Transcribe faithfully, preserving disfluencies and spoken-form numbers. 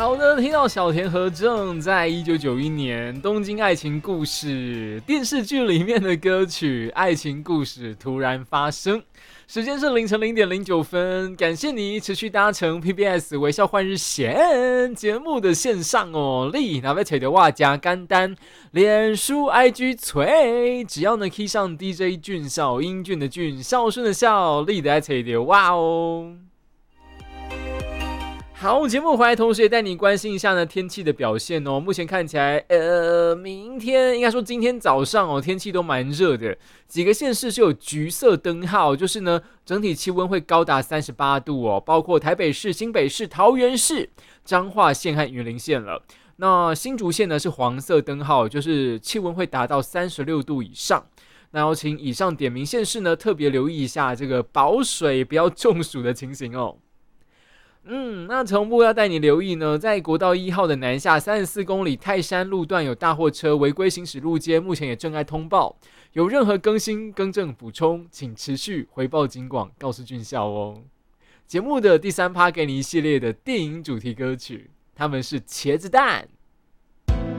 好的，听到小田和正在一九九一年《东京爱情故事》电视剧里面的歌曲《爱情故事突然发生》，时间是凌晨零点零九分。感谢你持续搭乘 P B S 微笑换日线节目的线上哦，你哪位找到我加简单，脸书 I G 吹，只要能 key 上 D J 俊孝，英俊的俊，孝顺的孝，你就会找到我哦。好，节目回来，同时也带你关心一下呢天气的表现哦。目前看起来，呃，明天应该说今天早上哦，天气都蛮热的，几个县市是有橘色灯号，就是呢整体气温会高达三十八度哦，包括台北市、新北市、桃园市、彰化县和云林县了。那新竹县呢是黄色灯号，就是气温会达到三十六度以上。那要请以上点名县市呢特别留意一下这个保水不要中暑的情形哦。嗯，那同步要带你留意呢，在国道一号的南下三十四公里泰山路段有大货车违规行驶路肩，目前也正在通报。有任何更新、更正、补充，请持续回报警广，告诉俊孝哦。节目的第三趴给你一系列的电影主题歌曲，他们是茄子蛋。